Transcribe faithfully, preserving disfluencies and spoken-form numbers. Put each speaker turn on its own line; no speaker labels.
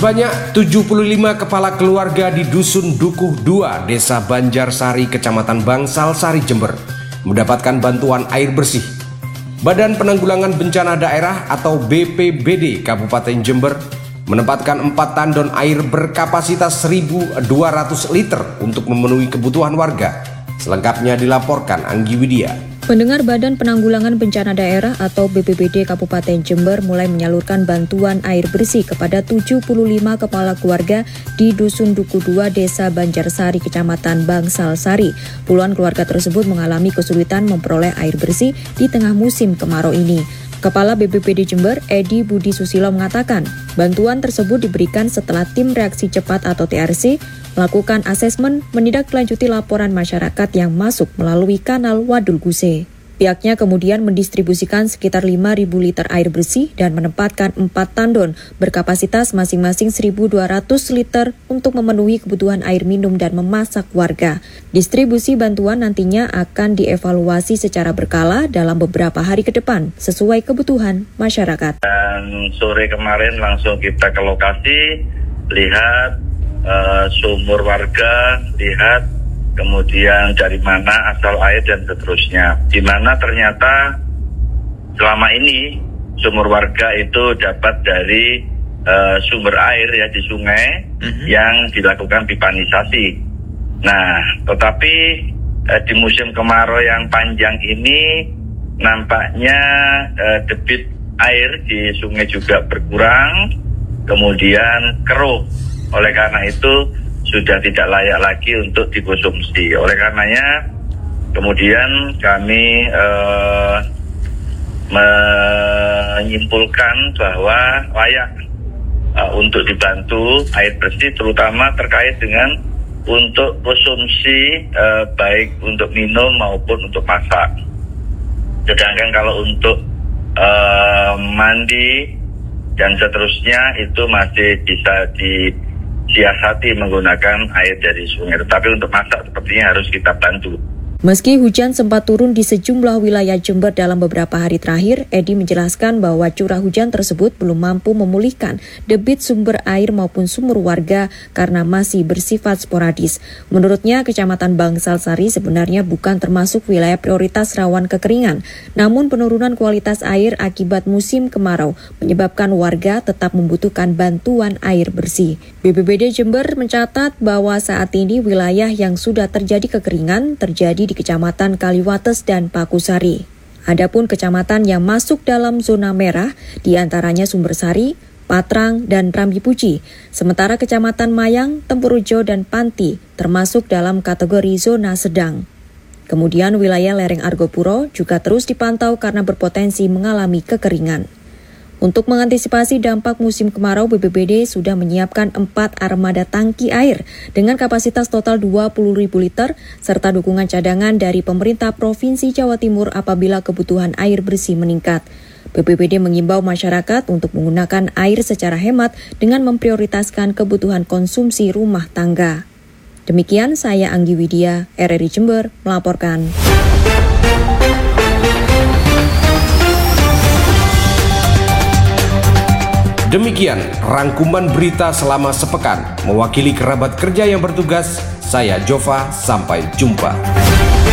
Sebanyak tujuh puluh lima kepala keluarga di Dusun Dukuh dua, Desa Banjarsari, Kecamatan Bangsal Sari, Jember, mendapatkan bantuan air bersih. Badan Penanggulangan Bencana Daerah atau B P B D Kabupaten Jember menempatkan empat tandon air berkapasitas seribu dua ratus liter untuk memenuhi kebutuhan warga. Selengkapnya dilaporkan Anggi Widya.
Pendengar, Badan Penanggulangan Bencana Daerah atau B P B D Kabupaten Jember mulai menyalurkan bantuan air bersih kepada tujuh puluh lima kepala keluarga di Dusun Dukuh dua, Desa Banjarsari, Kecamatan Bangsal Sari. Puluhan keluarga tersebut mengalami kesulitan memperoleh air bersih di tengah musim kemarau ini. Kepala B P B D Jember, Edi Budi Susilo, mengatakan bantuan tersebut diberikan setelah tim reaksi cepat atau T R C melakukan asesmen menindaklanjuti laporan masyarakat yang masuk melalui kanal Wadul Guse. Pihaknya kemudian mendistribusikan sekitar lima ribu liter air bersih dan menempatkan empat tandon berkapasitas masing-masing seribu dua ratus liter untuk memenuhi kebutuhan air minum dan memasak warga. Distribusi bantuan nantinya akan dievaluasi secara berkala dalam beberapa hari ke depan sesuai kebutuhan masyarakat.
Dan sore kemarin langsung kita ke lokasi, lihat uh, sumur warga, lihat kemudian dari mana asal air dan seterusnya. Di mana ternyata selama ini sumur warga itu dapat dari uh, sumber air ya di sungai mm-hmm. yang dilakukan pipanisasi. Nah, tetapi uh, di musim kemarau yang panjang ini nampaknya uh, debit air di sungai juga berkurang, kemudian keruh. Oleh karena itu sudah tidak layak lagi untuk dikonsumsi. Oleh karenanya, kemudian kami eh, menyimpulkan bahwa layak eh, untuk dibantu air bersih, terutama terkait dengan untuk konsumsi eh, baik untuk minum maupun untuk masak. Sedangkan kalau untuk eh, mandi dan seterusnya itu masih bisa di siasati menggunakan air dari sungai, tetapi untuk masak sepertinya harus kita bantu.
Meski hujan sempat turun di sejumlah wilayah Jember dalam beberapa hari terakhir, Edi menjelaskan bahwa curah hujan tersebut belum mampu memulihkan debit sumber air maupun sumur warga karena masih bersifat sporadis. Menurutnya, Kecamatan Bangsal Sari sebenarnya bukan termasuk wilayah prioritas rawan kekeringan, namun penurunan kualitas air akibat musim kemarau menyebabkan warga tetap membutuhkan bantuan air bersih. B P B D Jember mencatat bahwa saat ini wilayah yang sudah terjadi kekeringan terjadi di Kecamatan Kaliwates dan Pakusari. Adapun kecamatan yang masuk dalam zona merah diantaranya Sumbersari, Patrang, dan Rambipuji. Sementara Kecamatan Mayang, Tempurujo, dan Panti termasuk dalam kategori zona sedang. Kemudian wilayah lereng Argopuro juga terus dipantau karena berpotensi mengalami kekeringan. Untuk mengantisipasi dampak musim kemarau, B P B D sudah menyiapkan empat armada tangki air dengan kapasitas total dua puluh ribu liter serta dukungan cadangan dari pemerintah Provinsi Jawa Timur apabila kebutuhan air bersih meningkat. B P B D mengimbau masyarakat untuk menggunakan air secara hemat dengan memprioritaskan kebutuhan konsumsi rumah tangga. Demikian saya Anggi Widya, R R I Jember, melaporkan.
Demikian rangkuman berita selama sepekan. Mewakili kerabat kerja yang bertugas, saya Jova, sampai jumpa.